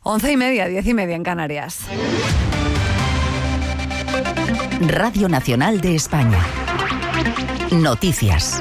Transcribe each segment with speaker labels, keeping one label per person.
Speaker 1: 11:30, 10:30 en Canarias.
Speaker 2: Radio Nacional de España. Noticias.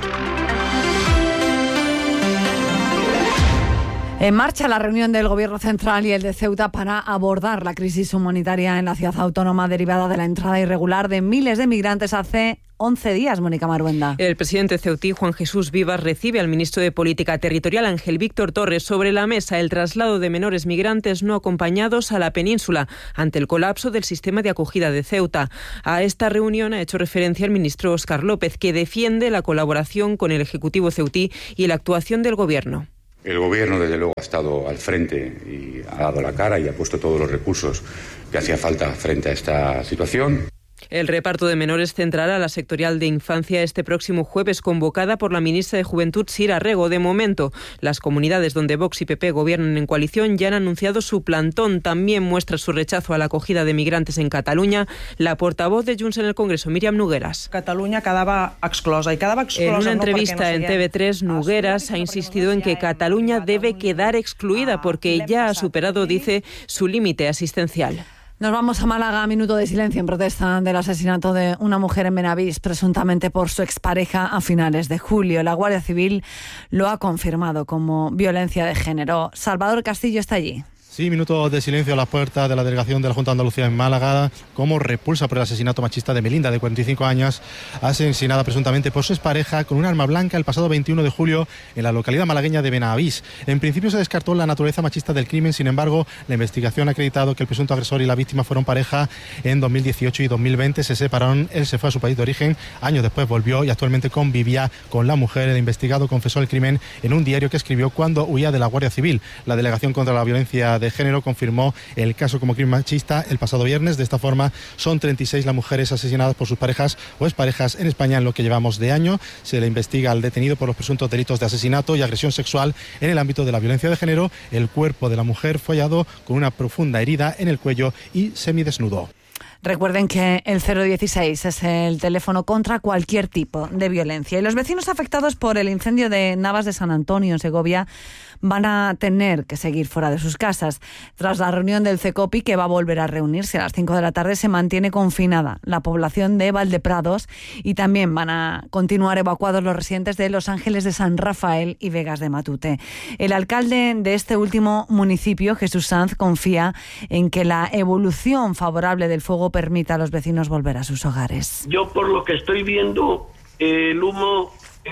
Speaker 1: En marcha la reunión del Gobierno Central y el de Ceuta para abordar la crisis humanitaria en la ciudad autónoma derivada de la entrada irregular de miles de migrantes hace 11 días, Mónica Maruenda.
Speaker 3: El presidente ceutí, Juan Jesús Vivas, recibe al ministro de Política Territorial, Ángel Víctor Torres. Sobre la mesa, el traslado de menores migrantes no acompañados a la península ante el colapso del sistema de acogida de Ceuta. A esta reunión ha hecho referencia el ministro Óscar López, que defiende la colaboración con el Ejecutivo ceutí y la actuación del Gobierno.
Speaker 4: El Gobierno, desde luego, ha estado al frente y ha dado la cara y ha puesto todos los recursos que hacía falta frente a esta situación.
Speaker 3: El reparto de menores centrará la sectorial de infancia este próximo jueves, convocada por la ministra de Juventud, Sira Rego. De momento, las comunidades donde Vox y PP gobiernan en coalición ya han anunciado su plantón. También muestra su rechazo a la acogida de migrantes en Cataluña la portavoz de Junts en el Congreso, Míriam Nogueras.
Speaker 5: Cataluña quedaba exclosa.
Speaker 3: En una entrevista en TV3, Nogueras ha insistido en que Cataluña debe quedar excluida porque ya ha superado, dice, su límite asistencial.
Speaker 1: Nos vamos a Málaga, minuto de silencio en protesta del asesinato de una mujer en Benavís, presuntamente por su expareja a finales de julio. La Guardia Civil lo ha confirmado como violencia de género. Salvador Castillo está allí.
Speaker 6: Sí, minutos de silencio a las puertas de la delegación de la Junta de Andalucía en Málaga, como repulsa por el asesinato machista de Melinda, de 45 años, asesinada presuntamente por su expareja con un arma blanca el pasado 21 de julio en la localidad malagueña de Benavís. En principio se descartó la naturaleza machista del crimen, sin embargo, la investigación ha acreditado que el presunto agresor y la víctima fueron pareja en 2018 y 2020. Se separaron, él se fue a su país de origen, años después volvió y actualmente convivía con la mujer. El investigado confesó el crimen en un diario que escribió cuando huía de la Guardia Civil. La Delegación contra la Violencia de Género confirmó el caso como crimen machista el pasado viernes. De esta forma, son 36 las mujeres asesinadas por sus parejas o exparejas en España en lo que llevamos de año. Se le investiga al detenido por los presuntos delitos de asesinato y agresión sexual en el ámbito de la violencia de género. El cuerpo de la mujer fue hallado con una profunda herida en el cuello y semidesnudo.
Speaker 1: Recuerden que el 016 es el teléfono contra cualquier tipo de violencia. Y los vecinos afectados por el incendio de Navas de San Antonio, en Segovia, van a tener que seguir fuera de sus casas. Tras la reunión del CECOPI, que va a volver a reunirse a las 5 de la tarde, se mantiene confinada la población de Valdeprados y también van a continuar evacuados los residentes de Los Ángeles de San Rafael y Vegas de Matute. El alcalde de este último municipio, Jesús Sanz, confía en que la evolución favorable del fuego permita a los vecinos volver a sus hogares.
Speaker 7: Yo, por lo que estoy viendo, el humo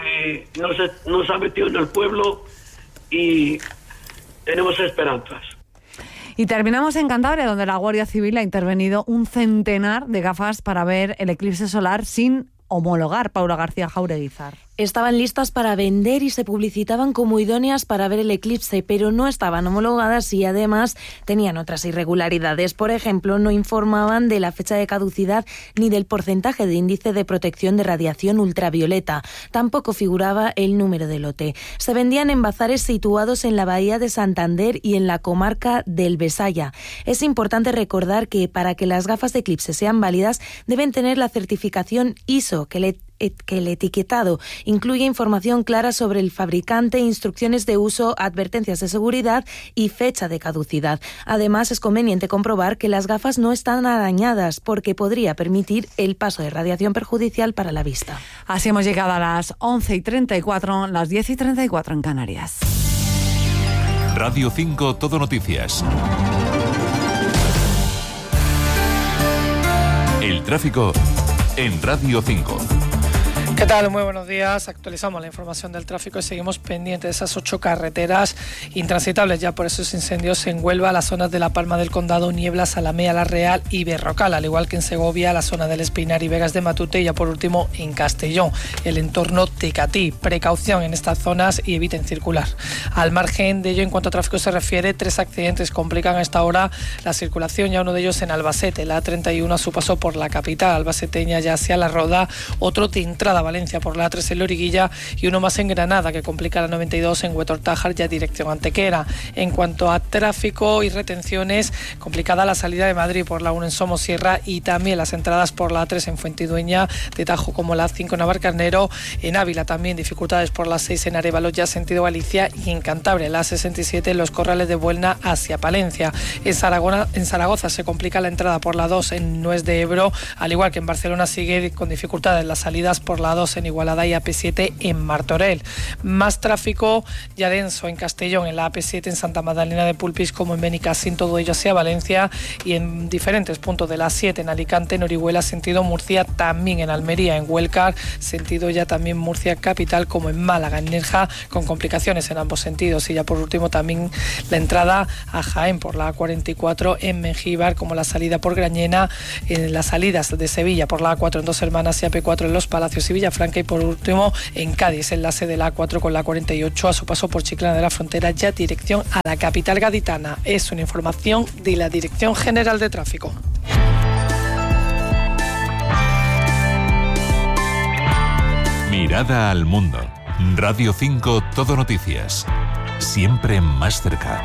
Speaker 7: no se ha metido en el pueblo y tenemos esperanzas.
Speaker 1: Y terminamos en Cantabria, donde la Guardia Civil ha intervenido un centenar de gafas para ver el eclipse solar sin homologar. Paula García Jaureguizar.
Speaker 8: Estaban listas para vender y se publicitaban como idóneas para ver el eclipse, pero no estaban homologadas y además tenían otras irregularidades. Por ejemplo, no informaban de la fecha de caducidad ni del porcentaje de índice de protección de radiación ultravioleta. Tampoco figuraba el número de lote. Se vendían en bazares situados en la bahía de Santander y en la comarca del Besaya. Es importante recordar que para que las gafas de eclipse sean válidas deben tener la certificación ISO, que el etiquetado incluye información clara sobre el fabricante, instrucciones de uso, advertencias de seguridad y fecha de caducidad. Además, es conveniente comprobar que las gafas no están dañadas porque podría permitir el paso de radiación perjudicial para la vista.
Speaker 1: Así hemos llegado a las 11:34, las 10:34 en Canarias.
Speaker 9: Radio 5 Todo Noticias. El tráfico en Radio 5.
Speaker 10: ¿Qué tal? Muy buenos días. Actualizamos la información del tráfico y seguimos pendientes de esas 8 carreteras intransitables ya por esos incendios en Huelva, las zonas de La Palma del Condado, Nieblas, Alamea, La Real y Berrocal, al igual que en Segovia, la zona del Espinar y Vegas de Matute y ya por último en Castellón, el entorno Tecatí. Precaución en estas zonas y eviten circular. Al margen de ello, en cuanto a tráfico se refiere, 3 accidentes complican a esta hora la circulación, ya uno de ellos en Albacete, la A31 a su paso por la capital albaceteña ya hacia La Roda, otro de entrada Valencia por la A3 en Loriguilla y uno más en Granada, que complica la 92 en Huetor-Tájar, ya dirección Antequera. En cuanto a tráfico y retenciones, complicada la salida de Madrid por la 1 en Somosierra y también las entradas por la A3 en Fuentidueña, de Tajo como la A5 en Navarcarnero. En Ávila también dificultades por la 6 en Arévalo, ya sentido Galicia, y en Cantabria la A67 en los Corrales de Buelna hacia Palencia. En Zaragoza se complica la entrada por la 2 en Nuez de Ebro, al igual que en Barcelona sigue con dificultades las salidas por la 2 en Igualada y AP7 en Martorell. Más tráfico ya denso en Castellón, en la AP7 en Santa Magdalena de Pulpis como en Benicassim, todo ello hacia Valencia, y en diferentes puntos de la 7 en Alicante, en Orihuela sentido Murcia, también en Almería, en Huelcar sentido ya también Murcia capital, como en Málaga, en Nerja, con complicaciones en ambos sentidos. Y ya por último también la entrada a Jaén por la A44 en Mengíbar, como la salida por Grañena, en las salidas de Sevilla por la A4 en Dos Hermanas y AP4 en Los Palacios y Villafranca, y por último en Cádiz, enlace de la A4 con la 48 a su paso por Chiclana de la Frontera, ya dirección a la capital gaditana. Es una información de la Dirección General de Tráfico.
Speaker 9: Mirada al mundo. Radio 5 Todo Noticias. Siempre más cerca.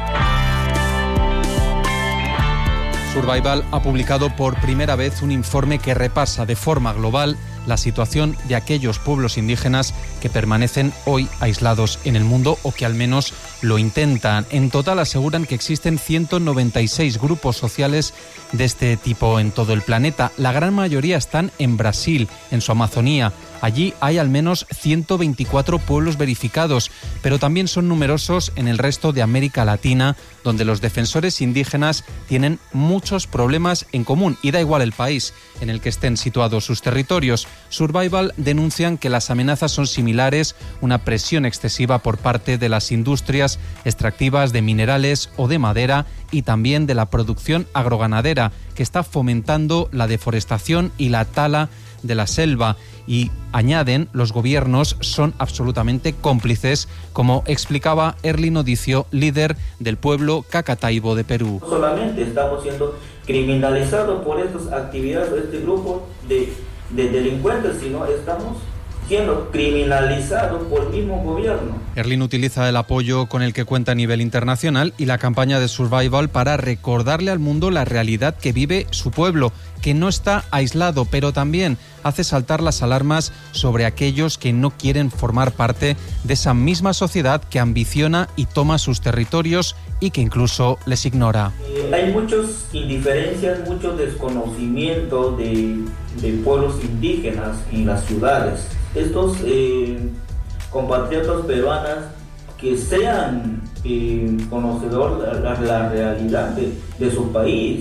Speaker 11: Survival ha publicado por primera vez un informe que repasa de forma global la situación de aquellos pueblos indígenas que permanecen hoy aislados en el mundo, o que al menos lo intentan. En total aseguran que existen 196 grupos sociales de este tipo en todo el planeta. La gran mayoría están en Brasil, en su Amazonía. Allí hay al menos 124 pueblos verificados, pero también son numerosos en el resto de América Latina, donde los defensores indígenas tienen muchos problemas en común, y da igual el país en el que estén situados sus territorios. Survival denuncian que las amenazas son similares, una presión excesiva por parte de las industrias extractivas de minerales o de madera, y también de la producción agroganadera, que está fomentando la deforestación y la tala de la selva. Y añaden, los gobiernos son absolutamente cómplices, como explicaba Erlin Odicio, líder del pueblo Cacataibo de Perú.
Speaker 12: No solamente estamos siendo criminalizados por estas actividades, este grupo de delincuentes, sino estamos siendo criminalizado por el mismo gobierno.
Speaker 11: Erlin utiliza el apoyo con el que cuenta a nivel internacional y la campaña de Survival para recordarle al mundo la realidad que vive su pueblo, que no está aislado, pero también hace saltar las alarmas sobre aquellos que no quieren formar parte de esa misma sociedad que ambiciona y toma sus territorios y que incluso les ignora.
Speaker 12: Hay muchas indiferencias, mucho desconocimiento de pueblos indígenas en las ciudades. Estos compatriotas peruanas que sean conocedores de la realidad de su país.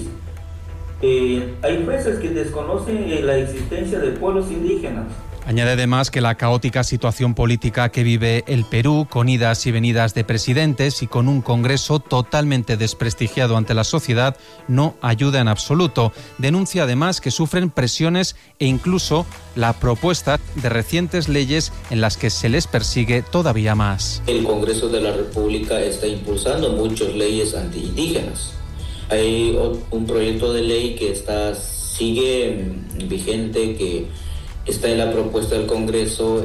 Speaker 12: Hay veces que desconocen la existencia de pueblos indígenas.
Speaker 11: Añade además que la caótica situación política que vive el Perú, con idas y venidas de presidentes y con un Congreso totalmente desprestigiado ante la sociedad, no ayuda en absoluto. Denuncia además que sufren presiones e incluso la propuesta de recientes leyes en las que se les persigue todavía más.
Speaker 12: El Congreso de la República está impulsando muchas leyes antiindígenas. Hay un proyecto de ley que sigue vigente, que está en la propuesta del Congreso,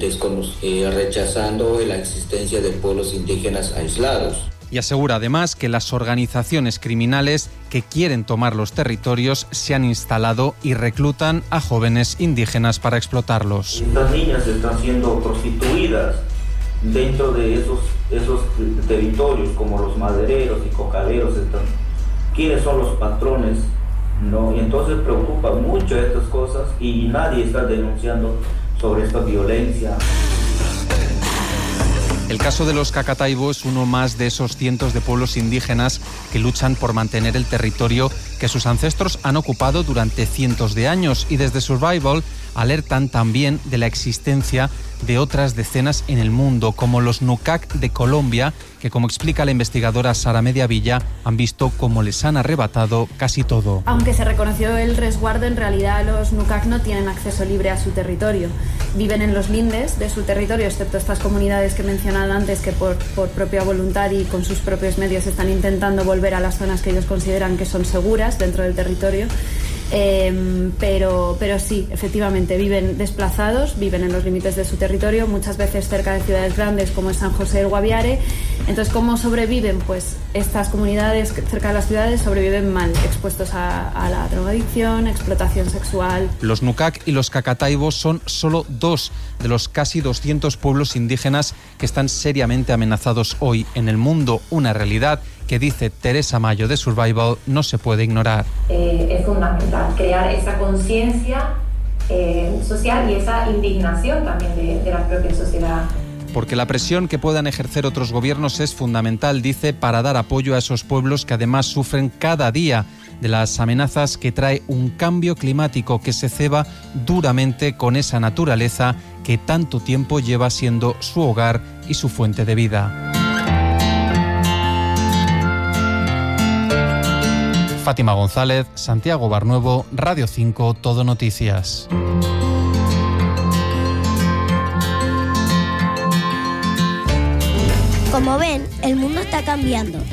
Speaker 12: rechazando la existencia de pueblos indígenas aislados.
Speaker 11: Y asegura además que las organizaciones criminales que quieren tomar los territorios se han instalado y reclutan a jóvenes indígenas para explotarlos.
Speaker 12: Estas niñas están siendo prostituidas dentro de esos territorios, como los madereros y cocaleros. ¿Quiénes son los patrones? ¿No? Y entonces preocupa mucho estas cosas y nadie está denunciando sobre esta violencia.
Speaker 11: El caso de los Cacataibo es uno más de esos cientos de pueblos indígenas que luchan por mantener el territorio que sus ancestros han ocupado durante cientos de años, y desde Survival alertan también de la existencia de otras decenas en el mundo, como los Nukak de Colombia, que, como explica la investigadora Sara Mediavilla, han visto cómo les han arrebatado casi todo.
Speaker 13: Aunque se reconoció el resguardo, en realidad los Nukak no tienen acceso libre a su territorio. Viven en los lindes de su territorio, excepto estas comunidades que he mencionado antes, que por propia voluntad y con sus propios medios están intentando volver a las zonas que ellos consideran que son seguras dentro del territorio. Pero sí, efectivamente, viven desplazados, viven en los límites de su territorio, muchas veces cerca de ciudades grandes como es San José del Guaviare. Entonces, ¿cómo sobreviven? Pues estas comunidades cerca de las ciudades sobreviven mal, expuestos a la drogadicción, explotación sexual.
Speaker 11: Los Nukak y los Cacataibos son solo 2 de los casi 200 pueblos indígenas que están seriamente amenazados hoy en el mundo, una realidad que, dice Teresa Mayo de Survival, no se puede ignorar.
Speaker 14: Es fundamental crear esa conciencia social y esa indignación también de la propia sociedad.
Speaker 11: Porque la presión que puedan ejercer otros gobiernos es fundamental, dice, para dar apoyo a esos pueblos que además sufren cada día de las amenazas que trae un cambio climático que se ceba duramente con esa naturaleza que tanto tiempo lleva siendo su hogar y su fuente de vida. Fátima González, Santiago Barnuevo, Radio 5, Todo Noticias.
Speaker 15: Como ven, el mundo está cambiando.